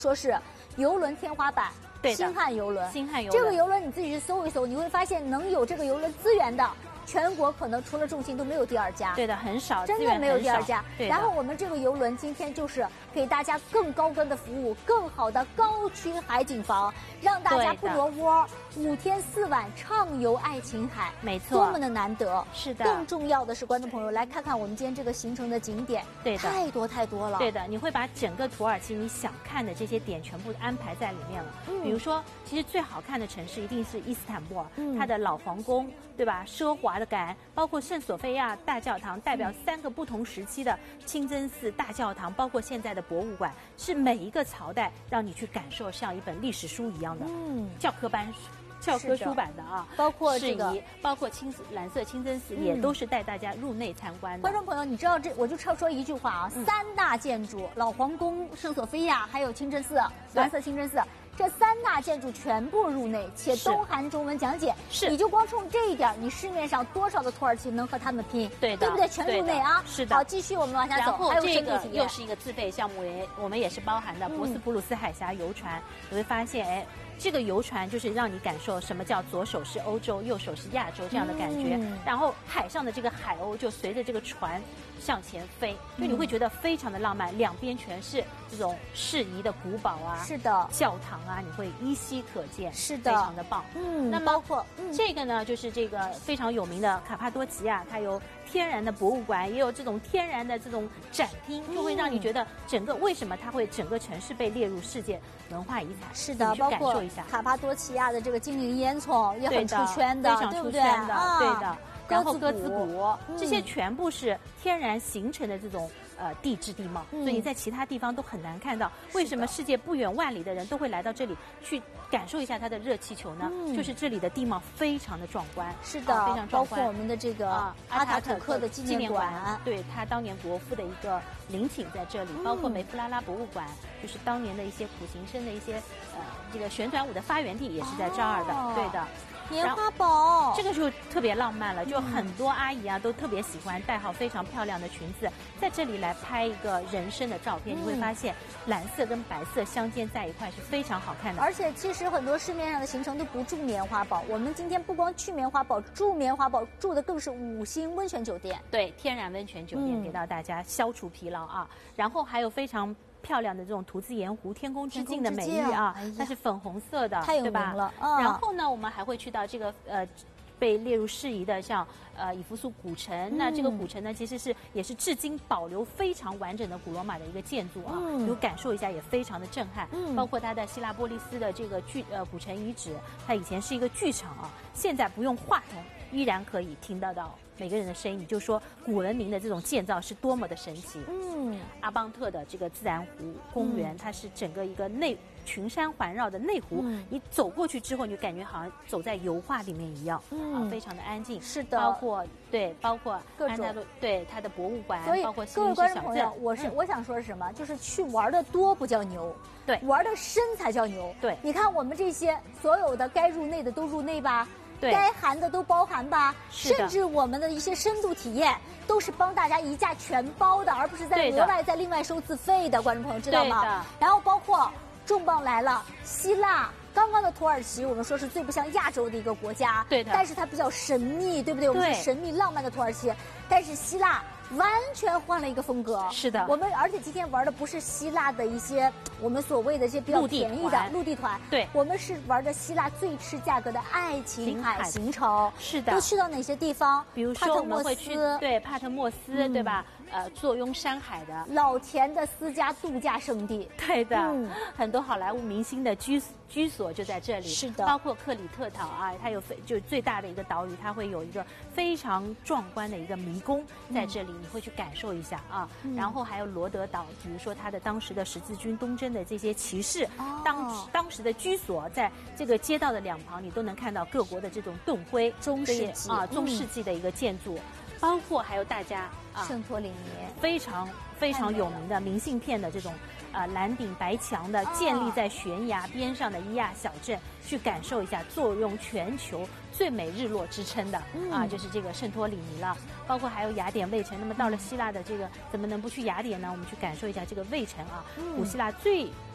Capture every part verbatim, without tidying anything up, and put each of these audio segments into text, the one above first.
说是游轮天花板， 对的， 星汉游轮。 星汉游轮这个游轮你自己去搜一搜，你会发现能有这个游轮资源的。 全国可能除了众信都没有第二家， 对的，很少， 真的没有第二家。 对然后我们这个游轮今天就是给大家更高端的服务，更好的高区海景房，让大家不挪窝，五天四晚畅游爱琴海， 没错， 多么的难得。 是的。 更重要的是，观众朋友来看看我们今天这个行程的景点， 对的， 太多太多了。 对的，你会把整个土耳其你想看的这些点全部安排在里面了。嗯，比如说，其实最好看的城市一定是伊斯坦布尔，嗯、它的老皇宫，对吧？奢华的感，包括 圣索菲亚大教堂代表三个不同时期的清真寺大教堂，包括现在的博物馆，是每一个朝代让你去感受像一本历史书一样的嗯教科班。 教科书版的啊， 包括这个， 包括青蓝色清真寺，也都是带大家入内参观的。 观众朋友，你知道这，我就超说一句话啊，嗯、三大建筑：老皇宫、圣索菲亚，还有清真寺，蓝色清真寺。 这三大建筑全部入内，且东含中文讲解。 是， 你就光冲这一点，你市面上多少的土耳其能和他们拼？ 对的， 对不对？全入内啊。 是的。 好，继续我们往下走。 然后这个又是一个自费项目，也我们也是包含的博斯普鲁斯海峡游船。你会发现，哎，这个游船就是让你感受什么叫左手是欧洲，右手是亚洲这样的感觉。嗯、然后海上的这个海鸥就随着这个船向前飞，所以你会觉得非常的浪漫。两边全是这种适宜的古堡啊， 是的， 教堂啊，你会依稀可见， 是的， 非常的棒。 嗯， 那包括、嗯、这个呢，就是这个非常有名的卡帕多奇亚，它有天然的博物馆，也有这种天然的这种展厅，就会让你觉得整个为什么它会整个城市被列入世界文化遗产？ 是的， 包括卡帕多奇亚的这个精灵烟囱也很出圈的， 非常出圈的， 啊、 对的。然后鸽子谷、 谷这些全部是天然形成的这种。 呃，地质地貌，所以你在其他地方都很难看到。为什么世界不远万里的人都会来到这里去感受一下它的热气球呢？嗯、就是这里的地貌非常的壮观， 是的， 啊、非常壮观。 包括我们的这个阿塔图克的纪念馆， 对他当年国父的一个陵寝在这里，嗯、包括梅夫拉拉博物馆，就是当年的一些苦行僧的一些呃这个旋转舞的发源地也是在这儿的，哦、对的。 棉花堡， 这个就特别浪漫了，就很多阿姨啊都特别喜欢带好非常漂亮的裙子，在这里来拍一个人生的照片，你会发现蓝色跟白色相间在一块是非常好看的。 而且其实很多市面上的行程都不住棉花堡，我们今天不光去棉花堡，住棉花堡住的更是五星温泉酒店， 对，天然温泉酒店，给到大家消除疲劳啊。然后还有非常 漂亮的这种图兹盐湖天空之镜的美玉啊，它是粉红色的， 太有名了。嗯、 然后呢，我们还会去到这个呃被列入适宜的像呃以弗所古城。嗯、那这个古城呢，其实是也是至今保留非常完整的古罗马的一个建筑啊，嗯、有感受一下也非常的震撼。嗯、包括它的希拉波利斯的这个剧呃古城遗址，它以前是一个剧场啊，现在不用话筒依然可以听得到 每个人的声音，你就说古文明的这种建造是多么的神奇。嗯，阿邦特的这个自然湖公园，嗯、它是整个一个内群山环绕的内湖，嗯、你走过去之后，你就感觉好像走在油画里面一样，嗯、啊，非常的安静。 是的， 包括对，包括各种对它的博物馆， 所以包括各位观众朋友，我是、嗯、我想说是什么？就是去玩的多不叫牛， 对， 玩的深才叫牛。 对， 你看我们这些所有的该入内的都入内吧。 该含的都包含吧，甚至我们的一些深度体验都是帮大家一价全包的，而不是在额外再另外收自费的。观众朋友知道吗？然后包括重磅来了，希腊。 刚刚的土耳其，我们说是最不像亚洲的一个国家， 对的， 但是它比较神秘，对不对？我们是神秘浪漫的土耳其，但是希腊完全换了一个风格。 是的， 我们而且今天玩的不是希腊的一些我们所谓的这些比较便宜的陆地团， 对， 我们是玩的希腊最吃价格的爱琴海行程。 是的， 都去到哪些地方？ 比如说我们会去对帕特莫斯，嗯、对吧？呃，坐拥山海的老钱的私家度假胜地。 对的，嗯、很多好莱坞明星的居居所就在这里。 是的， 包括克里特岛啊，它有非就最大的一个岛屿，它会有一个非常壮观的一个迷宫在这里，嗯、你会去感受一下啊。嗯、然后还有罗德岛，比如说它的当时的十字军东征的这些骑士，哦、当当时的居所，在这个街道的两旁，你都能看到各国的这种盾徽， 中世纪啊，中世纪的一个建筑。嗯 包括还有大家啊， 圣托里尼非常非常有名的明信片的这种呃蓝顶白墙的建立在悬崖边上的伊亚小镇，去感受一下坐拥全球最美日落之称的、嗯、啊，就是这个圣托里尼了。包括还有雅典卫城。那么到了希腊的这个，怎么能不去雅典呢？我们去感受一下这个卫城啊，嗯、古希腊最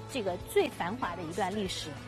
这个最繁华的一段历史。